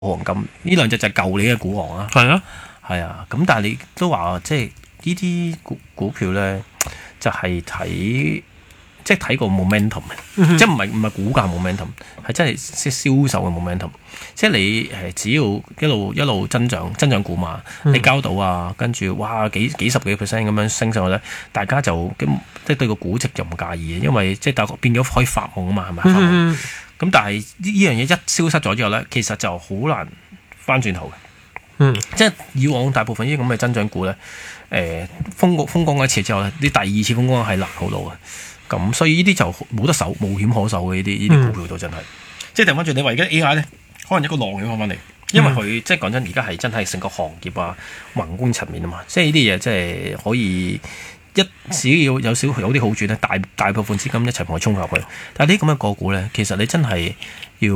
黃金呢兩隻就係舊年嘅股王啦。 係啊， 係啊，咁但係你都話即係呢啲股票咧，就係睇個 momentum 嘅，即係唔係股價 momentum， 係真係即係銷售嘅 momentum。即係你只要一路增長股碼，你交到啊，跟住哇幾十幾 percent 咁樣升上去咧，大家就即係對個估值就唔介意嘅，因為即係大家變咗可以發夢啊嘛，係咪？發夢。咁但係呢樣嘢一消失咗之後咧，其實就好難翻轉頭嘅。即係以往大部分呢啲咁嘅增長股咧，風光一次之後咧，啲第二次風光係難好多嘅。咁所以呢啲就冇得守，冇險可守嘅呢啲股票都真係。即係調翻轉，你話而家 AI 咧，可能一個浪咁翻嚟，因為佢即係講真，而家係真係成個行業啊，宏觀層面啊嘛，即係呢啲嘢即係可以只要有啲好處咧，大部分資金一齊同佢衝入去。但係呢啲咁嘅個股咧，其實你真係要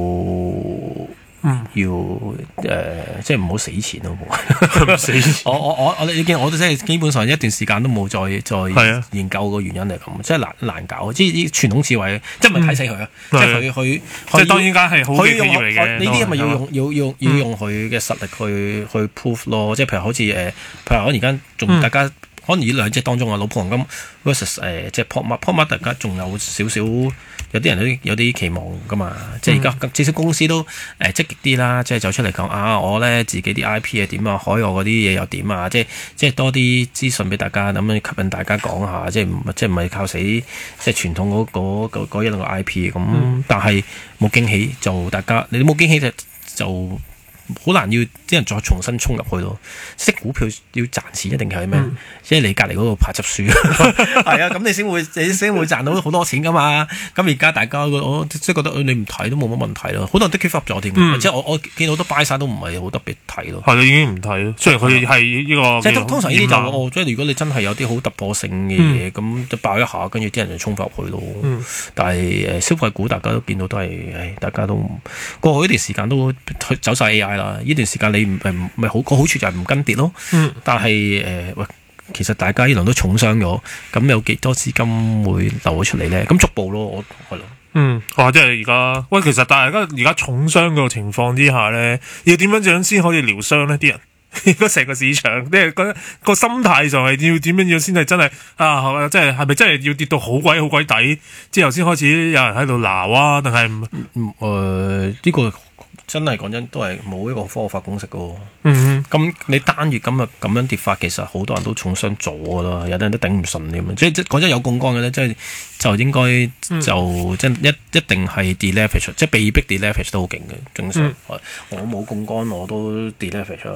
即係唔好死錢咯， 唔死錢。 你見我都即係基本上一段時間都冇再研究個原因係咁，即係難搞。即係啲傳統智慧，即係唔係睇死佢啊？即係佢即係當然間係好嘅企業嚟嘅。 呢啲係咪要用佢嘅實力去 prove 咯？即係譬如好似譬如而家仲大家可能以兩隻當中啊，老婆黃金 versus 即係 PopMart 大家仲有少少。有啲人都有啲期望噶嘛，即係而家至少公司都積極啲啦，即係走出嚟講啊，我咧自己啲 IP 係點啊，海外嗰啲嘢又點啊，即係多啲資訊俾大家，咁樣吸引大家講下，即係唔係靠死即係傳統嗰一兩個 IP 咁，但係冇驚喜就大家你冇驚喜就好難要啲人再重新衝入去咯。識股票要賺錢一定係咩？即係你隔離嗰度派執書，係啊，咁你先會賺到好多錢噶嘛。咁而家大家我即係覺得你唔睇都冇乜問題咯。好多人都 give up 咗添，即係我見到好多 buy 晒都唔係好特別睇咯。 係已經唔睇咯。雖然佢係呢個即係通常呢啲就即係如果你真係有啲好突破性嘅嘢，咁就爆一下，跟住啲人就衝入去咯。但係消費股大家都見到都係大家都過去呢段時間都走晒 AI 啦。呢段時間你唔係好個好處就係唔跟跌咯。但係其實大家呢輪都重傷咗，咁有幾多資金會流咗出嚟咧？咁逐步咯，我係咯。 哇！即係而家其實但係而家重傷嘅情況之下咧，要點樣先可以療傷咧？啲人應該成個市場，即係個心態上係要點樣先係真係啊？即係咪真係要跌到好鬼底之後先開始有人喺度鬧啊？定係呢個？真係講真，都係冇一個科學化公式嘅喎。咁你單月咁樣跌法，其實好多人都重傷咗㗎啦，有啲人都頂唔順添。即係講真有槓桿嘅咧，就應該就即係一定係 deleverage，即係被逼 deleverage 都好勁嘅，正常。我冇槓桿我都 deleverage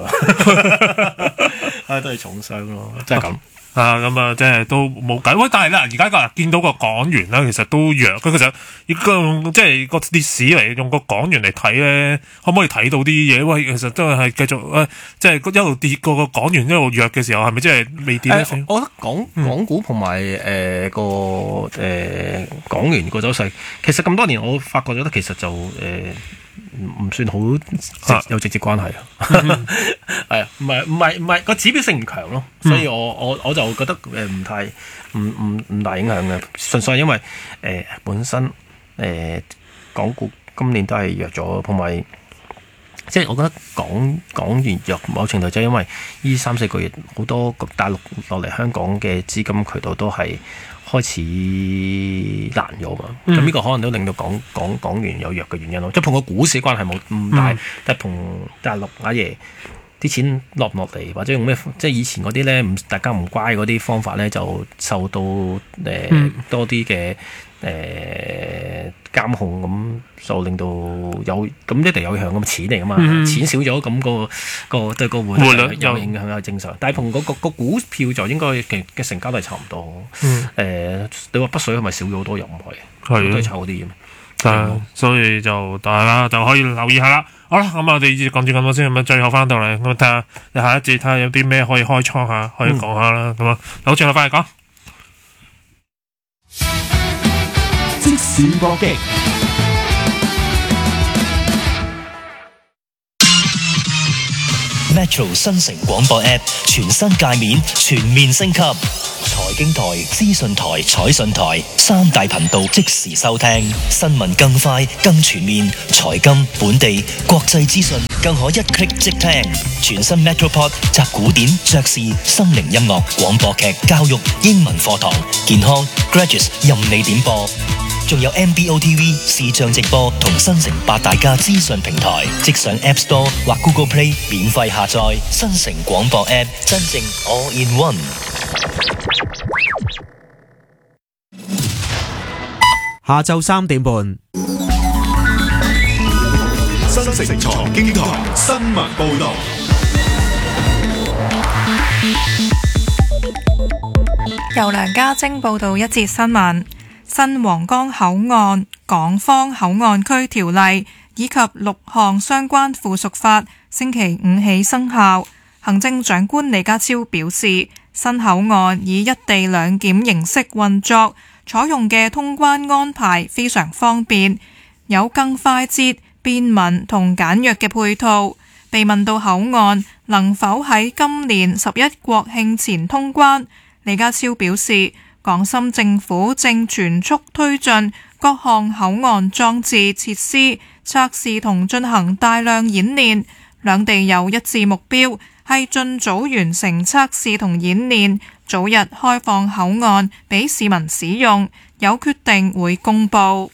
都係重傷咯，即係咁。 咁啊，即係都冇計。喂，但係咧，而家見到個港元咧，其實都弱。佢其實即係個跌市嚟，用個港元嚟睇咧，可唔可以睇到啲嘢？喂，其實都係繼續即係一路跌個港元一路弱嘅時候，係咪即係未跌咧？ 我覺得港股同埋港元個走勢，其實咁多年我發覺咗，其實就唔算好有直接關係啊，係啊，唔係個指標性唔強咯，所以我就覺得唔大影響嘅，純粹係因為本身港股今年都係弱咗，同埋即係我覺得港元弱某程度就係因為呢3-4個月好多大陸落嚟香港嘅資金渠道都係開始難咗嘛，咁呢個可能都令到港元有弱嘅原因咯，即係同個股市關係冇咁大，但係同大陸阿爺啲錢落唔落嚟，或者用咩即係以前嗰啲咧大家唔乖嗰啲方法咧，就受到多啲嘅監控，咁就令到咁一定有影響，咁錢嚟噶嘛，錢少咗咁個對個匯率有影響係正常，但係同個股票就應該嘅成交都係差唔多。你話北水係咪少咗好多？又唔係，都係差嗰啲嘢。 所以就大家就可以留意下啦。好啦，咁我哋講住咁多先，咁最後翻到嚟，咁睇下下一節睇下有啲咩可以開倉下，可以講下啦。咁好，最後翻嚟講。 即時搏擊， Metro 新城廣播 App 全新界面全面升級，財經台、資訊台、彩訊台三大頻道即時收聽，新聞更快更全面，財金、本地、國際資訊更可一 click 即聽。全新 Metropod 集古典、爵士、心靈音樂、廣播劇、教育、英文課堂、健康、Graduates 任你點播。仲有 MBO TV 視像直播同新城八大家資訊平台，即上 App Store 或 Google Play 免費下載新城廣播 App， 真正 All in One。 下晝3點半， 新城財經台新聞報道。 由梁家晶報道一節新聞。新皇崗口岸港方口岸區條例以及6項相關附屬法星期5起生效。行政長官李家超表示，新口岸以一地兩檢形式運作，採用嘅通關安排非常方便，有更快捷、便民同簡約嘅配套。被問到口岸能否喺今年11國慶前通關，李家超表示，港深政府正全速推進各項口岸裝置設施測試同進行大量演練，兩地有一致目標，係盡早完成測試同演練，早日開放口岸俾市民使用，有決定會公佈。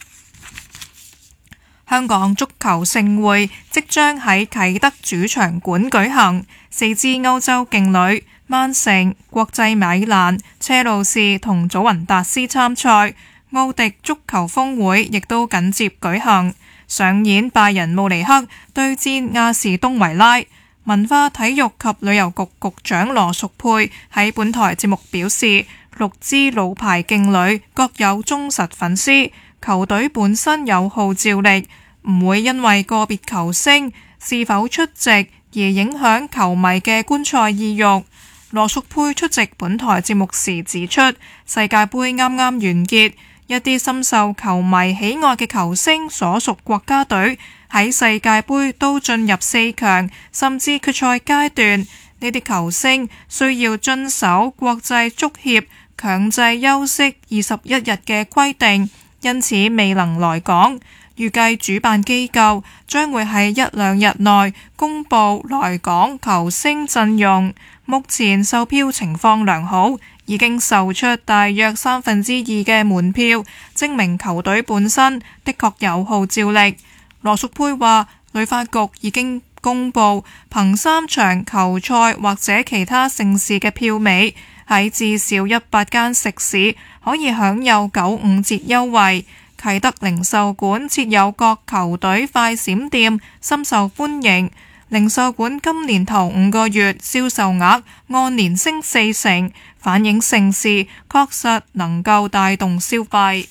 香港足球盛會即將喺啟德主場館舉行，4支歐洲勁旅曼城、國際米蘭、車路士同祖雲達斯參賽，奧迪足球峰會亦都緊接舉行，上演拜仁慕尼黑對戰亞士東維拉。文化體育及旅遊局局長羅淑佩喺本台節目表示，6支老牌勁旅各有忠實粉絲，球隊本身有號召力，唔會因為個別球星是否出席而影響球迷嘅觀賽意欲。羅淑佩出席本台節目時指出，世界盃啱啱完結，一啲深受球迷喜愛嘅球星所屬國家隊喺世界盃都進入4強甚至決賽階段，呢啲球星需要遵守國際足協強制休息21日嘅規定，因此未能來港。預計主辦機構將會喺1-2日內公布來港球星陣容。目前售票情況良好，已經售出大約2/3嘅門票，證明球隊本身的確有號召力。羅淑佩話，旅發局已經公布憑3場球賽或者其他盛事嘅票尾，喺至少100間食肆可以享有95折優惠。啟德零售館設有各球隊快閃店，深受歡迎。零售館今年頭5個月銷售額按年升40%，反映盛事確實能夠帶動消費。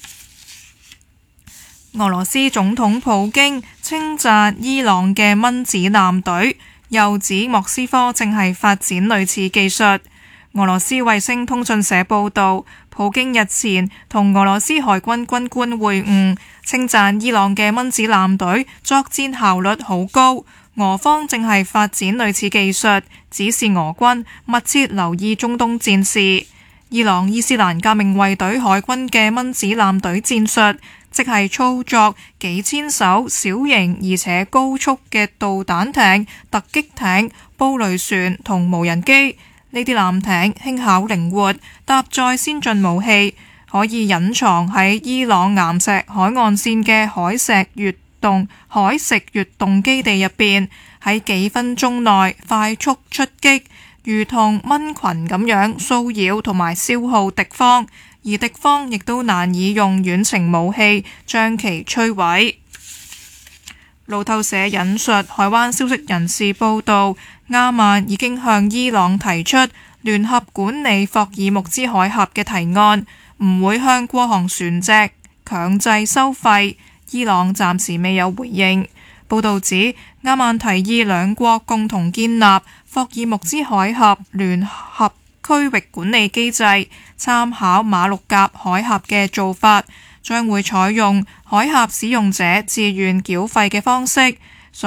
俄羅斯總統普京稱讚伊朗嘅蚊子艦隊，又指莫斯科正係發展類似技術。俄羅斯衛星通訊社報導，普京日前同俄羅斯海軍軍官會晤，稱讚伊朗嘅蚊子艦隊作戰效率好高。俄方正係發展類似技術，指示俄軍密切留意中東戰事。伊朗伊斯蘭革命衛隊海軍嘅蚊子艦隊戰術，即係操作幾千艘小型而且高速嘅導彈艇、突擊艇、布雷船同無人機。呢啲艦艇輕巧靈活，搭載先進武器，可以隱藏喺伊朗岩石海岸線嘅海蝕穴洞基地入邊，喺幾分鐘內快速出擊，如同蚊群咁樣騷擾同埋消耗敵方，而敵方亦都難以用遠程武器將其摧毀。路透社引述海灣消息人士報道，阿曼已經向伊朗提出聯合管理霍爾木茲海峽嘅提案，唔會向過航船隻強制收費。伊朗暫時未有回應。報導指，阿曼提議兩國共同建立霍爾木茲海峽聯合區域管理機制，參考馬六甲海峽嘅做法，將會採用海峽使用者自願繳費嘅方式，所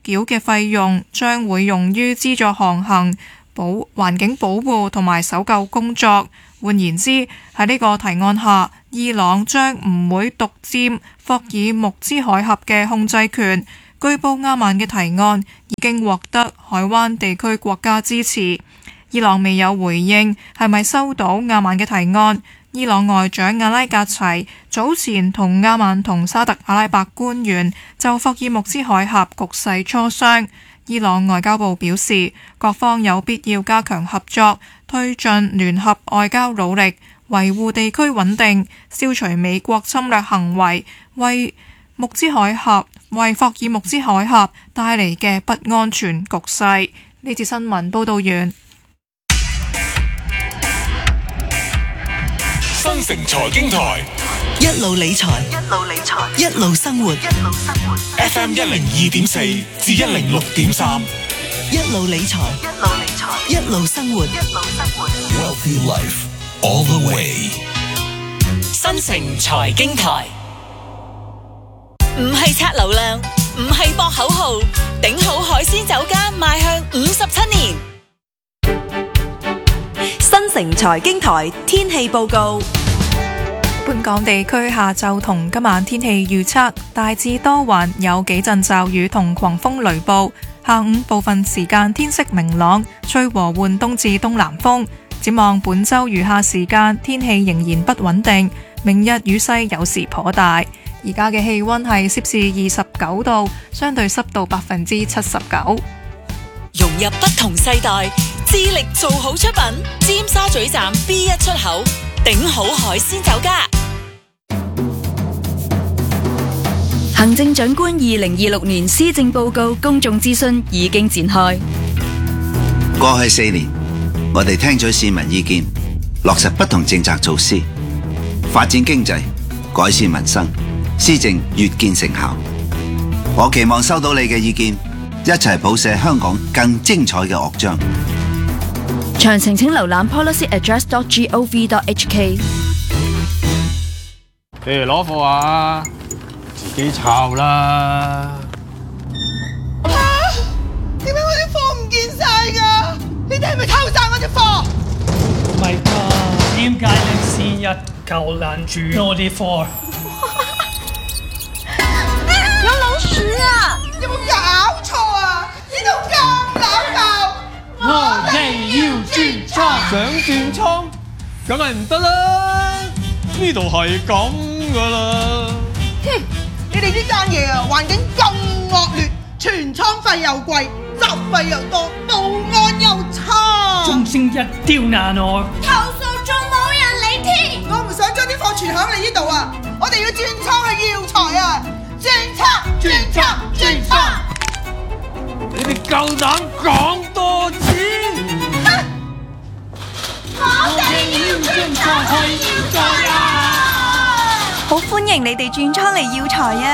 繳嘅費用將會用於資助航行、環境保護同埋搜救工作。換言之，喺呢個提案下，伊朗將唔會獨佔霍爾木茲海峽嘅控制權。據報阿曼嘅提案已經獲得海灣地區國家支持。伊朗未有回應係咪收到阿曼嘅提案。伊朗外長阿拉格齊早前同阿曼同沙特阿拉伯官員就霍爾木茲海峽局勢磋商。伊朗外交部表示，各方有必要加強合作，推進聯合外交努力，維護地區穩定，消除美國侵略行為，為霍爾木茲海峽帶嚟嘅不安全局勢。呢節新聞報道完。 新城財經台一路理財，一路生活。 FM 102.4至106.3， 一路理財，一路生活。 Wealthy Life all the way。 新城財經台唔係刷流量，唔係博口號，頂好海鮮酒家邁向57年。 新城財經台天氣報告。 本港地區下晝同今晚天氣預測大致多雲，有幾陣驟雨同狂風雷暴。下午部分時間天色明朗，吹和緩東至東南風。展望本週餘下時間天氣仍然不穩定，明日雨勢有時頗大。而家嘅氣溫係攝氏29度，相對濕度79%。 融入不同世代，致力做好出品。尖沙咀站 B1 出口，頂好海鮮酒家。 行政長官2026年施政報告公眾諮詢已經展開。 過去4年，我哋聽取市民意見，落實不同政策措施，發展經濟，改善民生，施政越見成效。我期望收到你嘅意見，一齊譜寫香港更精彩嘅樂章。 詳情請瀏覽 policyaddress.gov.hk。 攞貨啊！自己抄啦！ 點解我啲貨唔見晒㗎？你哋係咪偷晒我啲貨？ 唔係㗎，點解你成日求攔住我啲貨？ 有老鼠啊！有冇搞錯啊？呢度咁冷鬧！ 我哋要轉倉， 想轉倉，梗係唔得啦！呢度係咁㗎啦。 哼！你哋呢間嘢啊，環境咁惡劣，存倉費又貴，雜費又多，保安又差， 仲成日刁難我。 投訴仲冇人理添。我唔想將啲貨存響你呢度啊！我哋要轉倉去要財啊！轉倉！ 你哋夠膽講多次？ 我哋要轉倉去要財啊！ 好歡迎你哋轉倉嚟要財啊！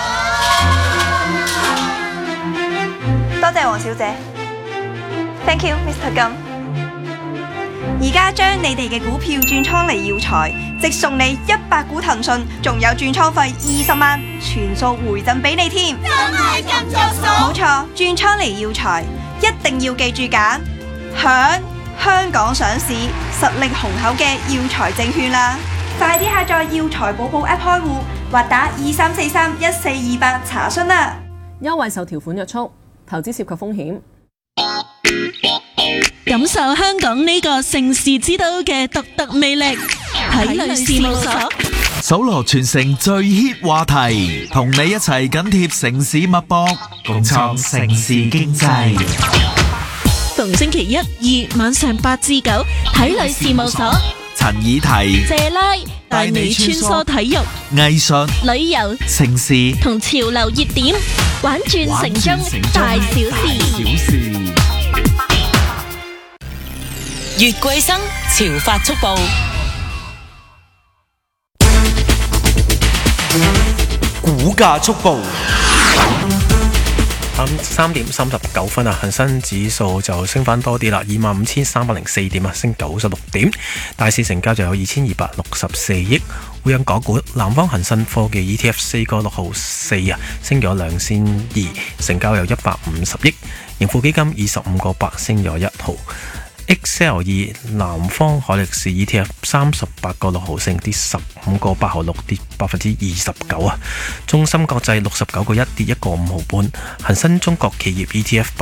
多謝黃小姐 ，Thank you Mr. 金。而家將你哋嘅股票轉倉嚟要財，即送你100股騰訊，仲有轉倉費20萬，全數回贈俾你添。 真係咁着數？ 冇錯，轉倉嚟要財，一定要記住揀響香港上市、實力雄厚嘅要財證券啦！快啲下載要財寶寶 App 開戶，或打23431428查詢啦！ 優惠受條款約束，投資涉及風險。 感受香港呢個盛事之都嘅獨特魅力，體類事務所搜羅全城最 hit 話題，同你一齊緊貼城市脈搏，共創城市經濟。 逢星期1、2晚上8至9，體類事務所陳以提、 謝拉帶你穿梭體育、 藝術、 旅遊、 城市同潮流熱點，玩轉城中大小事。 越貴生潮發速報， 股價速報。 3點39分啊，恒生指數就升翻多啲啦，25,304點啊，升96點。大市成交就有2264億。匯潤港股，南方恒生科技 ETF 4個6毫4啊，升咗2仙2，成交有150億。盈富基金25個8升咗1毫。XL2 南方海力士 ETF 38個6毫升，跌15個8毫6，跌29%啊。中芯國際69個1跌1個5毫半。恒生中國企業 ETF